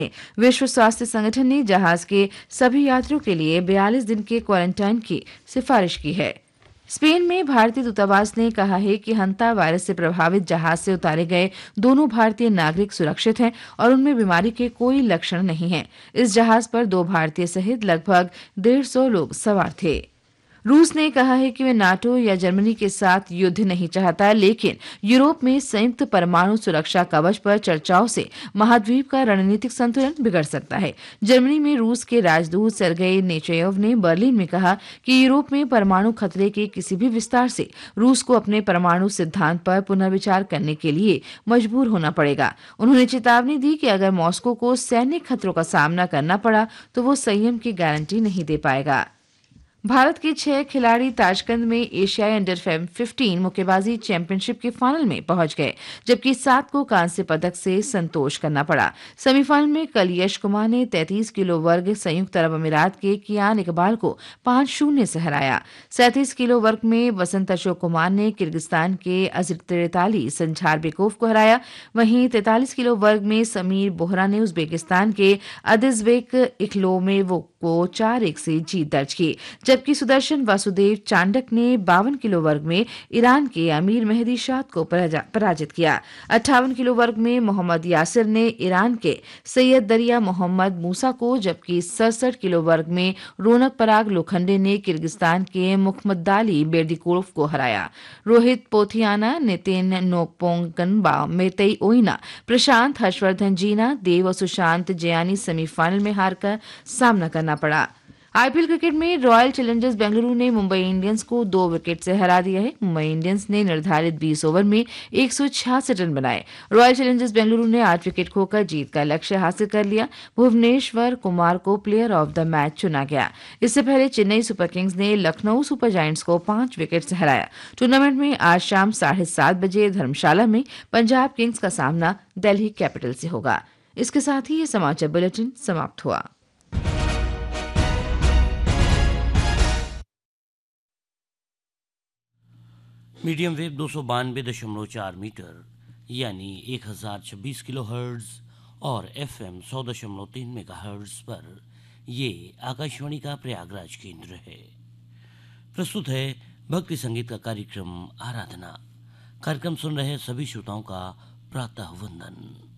विश्व स्वास्थ्य संगठन ने जहाज के सभी यात्रियों के लिए 42 दिन के क्वारंटाइन की सिफारिश की है। स्पेन में भारतीय दूतावास ने कहा है कि हंता वायरस से प्रभावित जहाज से उतारे गए दोनों भारतीय नागरिक सुरक्षित हैं और उनमें बीमारी के कोई लक्षण नहीं हैं। इस जहाज पर 2 भारतीय सहित लगभग 150 लोग सवार थे। रूस ने कहा है कि वे नाटो या जर्मनी के साथ युद्ध नहीं चाहता, लेकिन यूरोप में संयुक्त परमाणु सुरक्षा कवच पर चर्चाओं से महाद्वीप का रणनीतिक संतुलन बिगड़ सकता है। जर्मनी में रूस के राजदूत सेर्गेई नेचेयव ने बर्लिन में कहा कि यूरोप में परमाणु खतरे के किसी भी विस्तार से रूस को अपने परमाणु सिद्धांत पर पुनर्विचार करने के लिए मजबूर होना पड़ेगा। उन्होंने चेतावनी दी कि अगर मॉस्को को सैन्य खतरों का सामना करना पड़ा तो वो संयम की गारंटी नहीं दे पाएगा। भारत के 6 खिलाड़ी ताशकंद में एशियाई अंडर 15 मुक्केबाजी चैंपियनशिप के फाइनल में पहुंच गए, जबकि 7 को कांस्य पदक से संतोष करना पड़ा। सेमीफाइनल में कल यश कुमार ने 33 किलो वर्ग संयुक्त अरब अमीरात के कियान इकबाल को 5-0 से हराया। 37 किलो वर्ग में वसंत अशोक कुमार ने किर्गिस्तान के अजरतेताली संझारबेकोव को हराया। वहीं 43 किलो वर्ग में समीर बोहरा ने उज्बेकिस्तान के अदिजबेक इखलोमेवो को 4-1 से जीत दर्ज की, जबकि सुदर्शन वासुदेव चांडक ने 52 किलो वर्ग में ईरान के अमीर मेहदी शाद को पराजित किया। 58 किलो वर्ग में मोहम्मद यासिर ने ईरान के सैयद दरिया मोहम्मद मूसा को, जबकि 67 किलो वर्ग में रौनक पराग लोखंडे ने किर्गिस्तान के मुखमदाली बेर्दिकोव को हराया। रोहित पोथियाना, नितिन नोपोंगनबा, मेतेई ओइना, प्रशांत हर्षवर्धन जीना, देव और सुशांत जयानी सेमीफाइनल में हारकर सामना करना पड़ा। आईपीएल क्रिकेट में रॉयल चैलेंजर्स बेंगलुरु ने मुंबई इंडियंस को 2 विकेट से हरा दिया है। मुंबई इंडियंस ने निर्धारित 20 ओवर में 166 रन बनाए। रॉयल चैलेंजर्स बेंगलुरु ने 8 विकेट खोकर जीत का लक्ष्य हासिल कर लिया। भुवनेश्वर कुमार को प्लेयर ऑफ द मैच चुना गया। इससे पहले चेन्नई सुपर किंग्स ने लखनऊ सुपर जायंट्स को 5 विकेट से हराया। टूर्नामेंट में आज शाम 7:30 बजे धर्मशाला में पंजाब किंग्स का सामना दिल्ली कैपिटल से होगा। इसके साथ ही ये समाचार बुलेटिन समाप्त हुआ। मीडियम वेव 292.4 मीटर यानी 1026 किलो हर्ट्ज और एफएम 100.3 मेगाहर्ट्ज पर ये आकाशवाणी का प्रयागराज केंद्र है। प्रस्तुत है भक्ति संगीत का कार्यक्रम आराधना। कार्यक्रम सुन रहे सभी श्रोताओं का प्रातः वंदन।